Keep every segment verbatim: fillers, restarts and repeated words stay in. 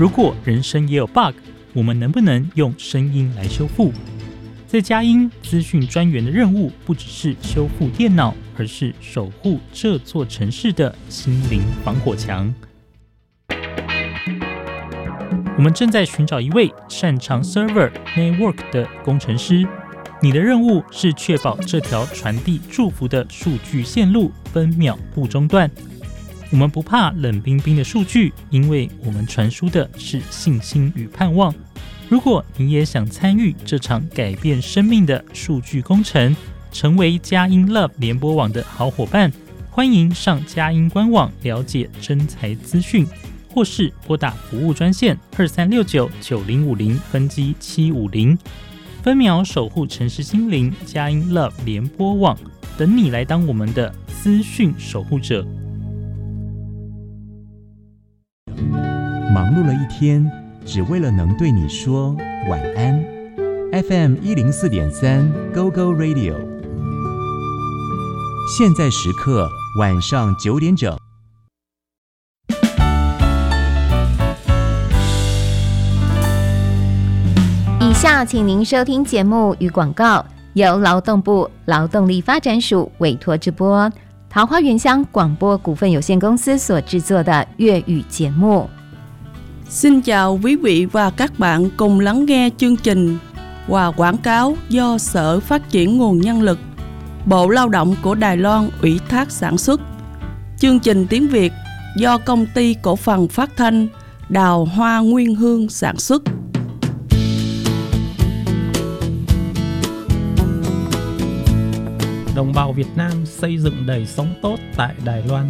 如果人生也有 bug， 我们能不能用声音来修复？在佳音资讯专员的任务不只是修复电脑，而是守护这座城市的心灵防火墙。我们正在寻找一位擅长 server network 的工程师，你的任务是确保这条传递祝福的数据线路分秒不中断。我们不怕冷冰冰的数据，因为我们传输的是信心与盼望。如果你也想参与这场改变生命的数据工程，成为佳音 Love 联播网的好伙伴，欢迎上佳音官网了解征才资讯，或是拨打服务专线二三六九九零五零分机七五零，分秒守护城市心灵，佳音 Love 联播网等你来当我们的资讯守护者。 忙碌了一天，只为了能对你说晚安。F M 一零四点三 Go Go Radio， 现在时刻晚上九点整。 以下请您收听节目与广告，由劳动部劳动力发展署委托直播，桃花源乡广播股份有限公司所制作的粤语节目。 Xin chào quý vị và các bạn cùng lắng nghe chương trình và quảng cáo do Sở Phát triển Nguồn Nhân lực, Bộ Lao động của Đài Loan ủy thác sản xuất. Chương trình tiếng Việt do Công ty Cổ phần Phát thanh Đào Hoa Nguyên Hương sản xuất. Đồng bào Việt Nam xây dựng đời sống tốt tại Đài Loan.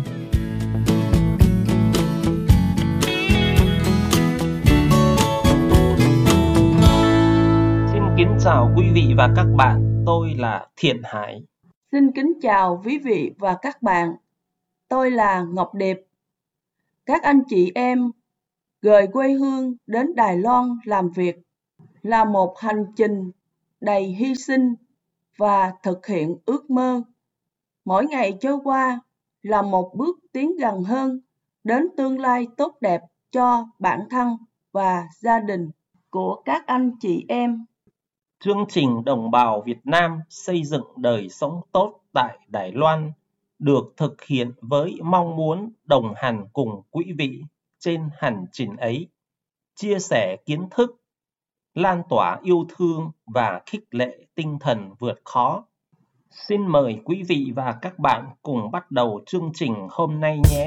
Kính chào quý vị và các bạn, tôi là Thiện Hải. Xin kính chào quý vị và các bạn, tôi là Ngọc Điệp. Các anh chị em rời quê hương đến Đài Loan làm việc là một hành trình đầy hy sinh và thực hiện ước mơ. Mỗi ngày trôi qua là một bước tiến gần hơn đến tương lai tốt đẹp cho bản thân và gia đình của các anh chị em. Chương trình Đồng bào Việt Nam xây dựng đời sống tốt tại Đài Loan được thực hiện với mong muốn đồng hành cùng quý vị trên hành trình ấy, chia sẻ kiến thức, lan tỏa yêu thương và khích lệ tinh thần vượt khó. Xin mời quý vị và các bạn cùng bắt đầu chương trình hôm nay nhé.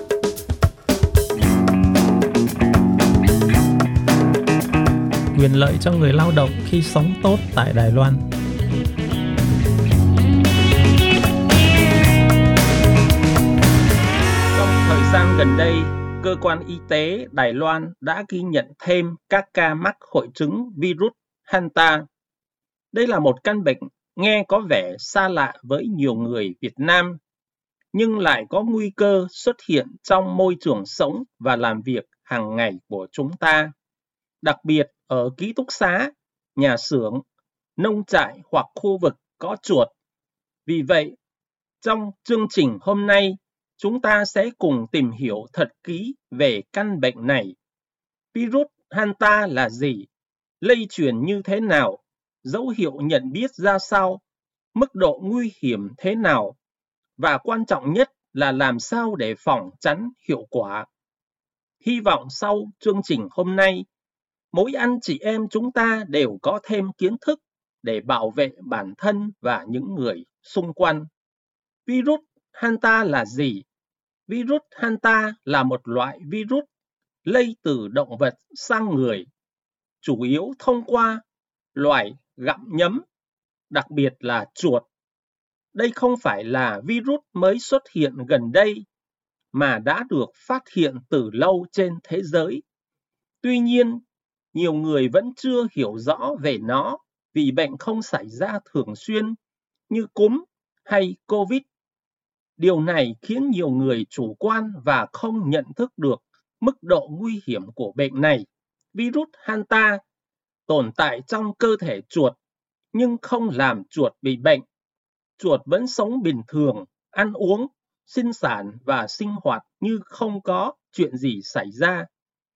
Quyền lợi cho người lao động khi sống tốt tại Đài Loan. Trong thời gian gần đây, cơ quan y tế Đài Loan đã ghi nhận thêm các ca mắc hội chứng virus Hanta. Đây là một căn bệnh nghe có vẻ xa lạ với nhiều người Việt Nam, nhưng lại có nguy cơ xuất hiện trong môi trường sống và làm việc hàng ngày của chúng ta, đặc biệt ở ký túc xá, nhà xưởng, nông trại hoặc khu vực có chuột. Vì vậy, trong chương trình hôm nay, chúng ta sẽ cùng tìm hiểu thật kỹ về căn bệnh này. Virus Hanta là gì? Lây truyền như thế nào? Dấu hiệu nhận biết ra sao? Mức độ nguy hiểm thế nào? Và quan trọng nhất là làm sao để phòng tránh hiệu quả. Hy vọng sau chương trình hôm nay, mỗi anh chị em chúng ta đều có thêm kiến thức để bảo vệ bản thân và những người xung quanh. Virus Hanta là gì? Virus Hanta là một loại virus lây từ động vật sang người, chủ yếu thông qua loài gặm nhấm, đặc biệt là chuột. Đây không phải là virus mới xuất hiện gần đây, mà đã được phát hiện từ lâu trên thế giới. Tuy nhiên, nhiều người vẫn chưa hiểu rõ về nó vì bệnh không xảy ra thường xuyên như cúm hay Covid. Điều này khiến nhiều người chủ quan và không nhận thức được mức độ nguy hiểm của bệnh này. Virus Hanta tồn tại trong cơ thể chuột nhưng không làm chuột bị bệnh. Chuột vẫn sống bình thường, ăn uống, sinh sản và sinh hoạt như không có chuyện gì xảy ra.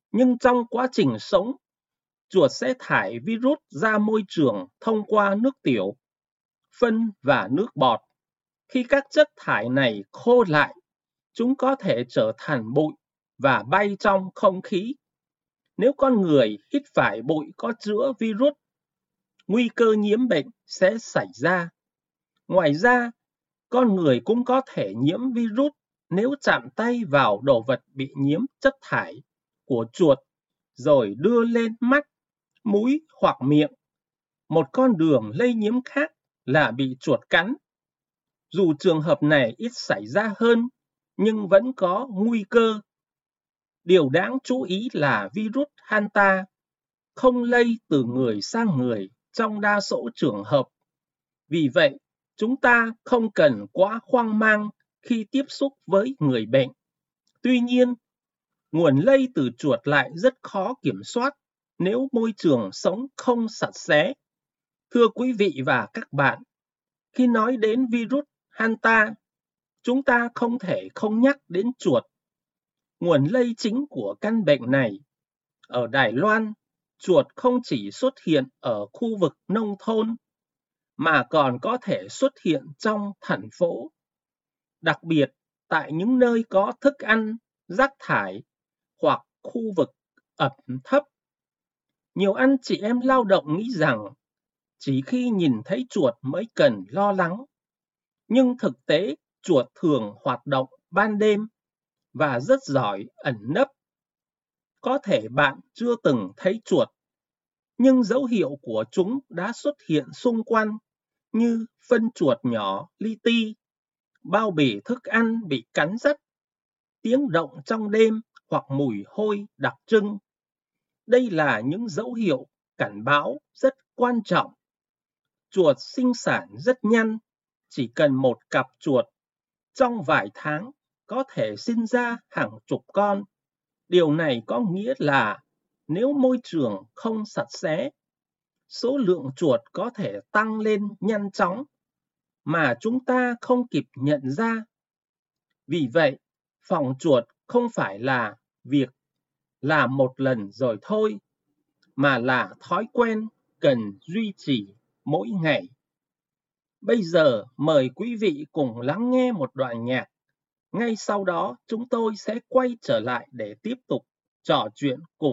Nhưng trong quá trình sống, chuột sẽ thải virus ra môi trường thông qua nước tiểu, phân và nước bọt. Khi các chất thải này khô lại, chúng có thể trở thành bụi và bay trong không khí. Nếu con người hít phải bụi có chứa virus, nguy cơ nhiễm bệnh sẽ xảy ra. Ngoài ra, con người cũng có thể nhiễm virus nếu chạm tay vào đồ vật bị nhiễm chất thải của chuột rồi đưa lên mắt, mũi hoặc miệng. Một con đường lây nhiễm khác là bị chuột cắn. Dù trường hợp này ít xảy ra hơn, nhưng vẫn có nguy cơ. Điều đáng chú ý là virus Hanta không lây từ người sang người trong đa số trường hợp. Vì vậy, chúng ta không cần quá hoang mang khi tiếp xúc với người bệnh. Tuy nhiên, nguồn lây từ chuột lại rất khó kiểm soát nếu môi trường sống không sạch sẽ. Thưa quý vị và các bạn, khi nói đến virus Hanta, chúng ta không thể không nhắc đến chuột. Nguồn lây chính của căn bệnh này. Ở Đài Loan, chuột không chỉ xuất hiện ở khu vực nông thôn, mà còn có thể xuất hiện trong thành phố. Đặc biệt, tại những nơi có thức ăn, rác thải hoặc khu vực ẩm thấp. Nhiều anh chị em lao động nghĩ rằng chỉ khi nhìn thấy chuột mới cần lo lắng. Nhưng thực tế, chuột thường hoạt động ban đêm và rất giỏi ẩn nấp. Có thể bạn chưa từng thấy chuột, nhưng dấu hiệu của chúng đã xuất hiện xung quanh như phân chuột nhỏ li ti, bao bì thức ăn bị cắn rách, tiếng động trong đêm hoặc mùi hôi đặc trưng. Đây là những dấu hiệu cảnh báo rất quan trọng. Chuột sinh sản rất nhanh, chỉ cần một cặp chuột. Trong vài tháng, có thể sinh ra hàng chục con. Điều này có nghĩa là nếu môi trường không sạch sẽ, số lượng chuột có thể tăng lên nhanh chóng mà chúng ta không kịp nhận ra. Vì vậy, phòng chuột không phải là việc làm một lần rồi thôi, mà là thói quen cần duy trì mỗi ngày. Bây giờ mời quý vị cùng lắng nghe một đoạn nhạc. Ngay sau đó chúng tôi sẽ quay trở lại để tiếp tục trò chuyện cùng